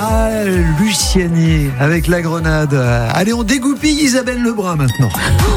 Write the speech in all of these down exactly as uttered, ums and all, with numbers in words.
Ah, Luciani avec la grenade. Allez, on dégoupille Isabelle Lebrun maintenant.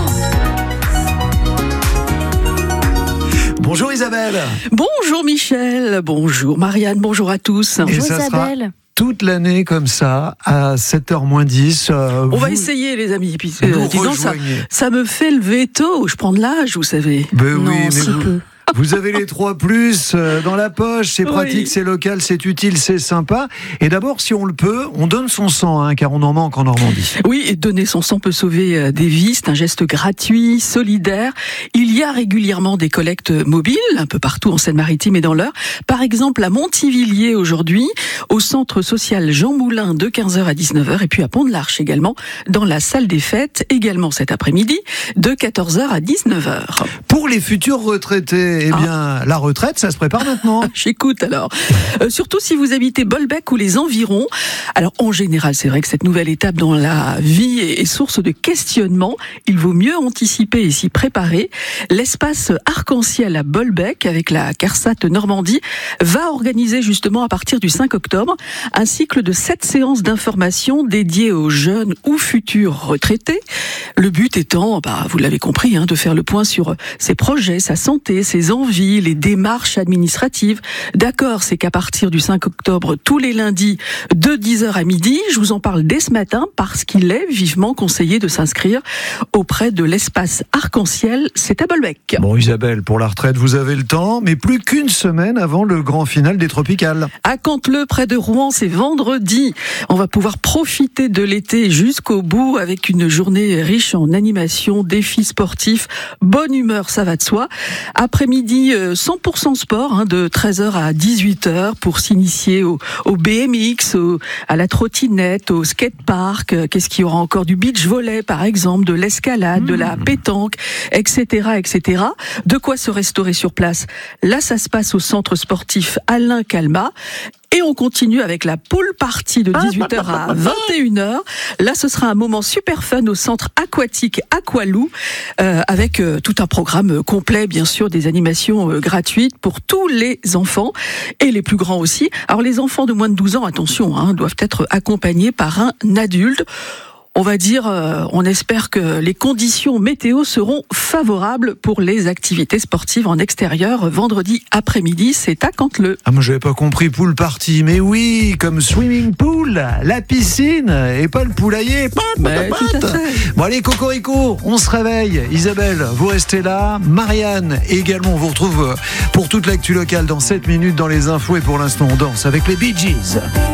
Bonjour Isabelle. Bonjour Michel, bonjour Marianne, bonjour à tous. Et Bonjour ça Isabelle. sera toute l'année comme ça, à sept heures moins dix. Euh, On vous va essayer les amis. Puis, nous euh, dis donc, ça, rejoignez. ça me fait lever tôt, je prends de l'âge, vous savez. Ben Non, oui, mais si vous, peu. vous avez les trois plus euh, dans la poche, c'est pratique, Oui. c'est local, c'est utile, c'est sympa. Et d'abord, si on le peut, on donne son sang, hein, car on en manque en Normandie. Oui, et donner son sang peut sauver euh, des vies, c'est un geste gratuit, solidaire. Il y a régulièrement des collectes mobiles, un peu partout en Seine-Maritime et dans l'Eure. Par exemple, à Montivilliers aujourd'hui, au centre social Jean Moulin de quinze heures à dix-neuf heures, et puis à Pont-de-l'Arche également, dans la salle des fêtes, également cet après-midi, de quatorze heures à dix-neuf heures. Pour les futurs retraités, eh Ah. bien, la retraite, ça se prépare maintenant. J'écoute alors. Euh, surtout si vous habitez Bolbec ou les environs. Alors en général, c'est vrai que cette nouvelle étape dans la vie est, est source de questionnements. Il vaut mieux anticiper et s'y préparer. L'espace arc-en-ciel à Bolbec, avec la CARSAT Normandie, va organiser justement à partir du cinq octobre un cycle de sept séances d'information dédiées aux jeunes ou futurs retraités. Le but étant, bah, vous l'avez compris, hein, de faire le point sur ses projets, sa santé, ses envies, les démarches administratives. D'accord, c'est qu'à partir du cinq octobre, tous les lundis, de dix heures à midi, je vous en parle dès ce matin parce qu'il est vivement conseillé de s'inscrire auprès de l'espace arc-en-ciel, c'est à Bolbec. Bon Isabelle, pour la retraite, vous avez le temps, mais plus qu'une semaine avant le grand final des Tropicales. À Canteleu, près de Rouen, c'est vendredi. On va pouvoir profiter de l'été jusqu'au bout avec une journée riche en animation, défis sportifs, bonne humeur, ça va de soi. Après-midi, cent pour cent sport, hein, de treize heures à dix-huit heures pour s'initier au, au B M X, au, à la trottinette, au skatepark. Qu'est-ce qu'il y aura encore? Du beach volley, par exemple, de l'escalade, mmh. de la pétanque, et cetera, et cetera. De quoi se restaurer sur place? Là, ça se passe au centre sportif Alain Calmat. Et on continue avec la pool party de dix-huit heures à vingt et une heures. Là, ce sera un moment super fun au centre aquatique Aqualou, euh, avec euh, tout un programme complet, bien sûr, des animations euh, gratuites pour tous les enfants et les plus grands aussi. Alors, les enfants de moins de douze ans, attention, hein, doivent être accompagnés par un adulte. On va dire, euh, on espère que les conditions météo seront favorables pour les activités sportives en extérieur vendredi après-midi. C'est à Canteleu. Ah, moi, j'avais pas compris pool party, mais oui, comme swimming pool, la piscine, et pas le poulailler. Pat, Mais pat, tout à pat. fait. Bon, allez, cocorico, on se réveille. Isabelle, vous restez là. Marianne, également, on vous retrouve pour toute l'actu locale dans sept minutes dans les infos. Et pour l'instant, on danse avec les Bee Gees.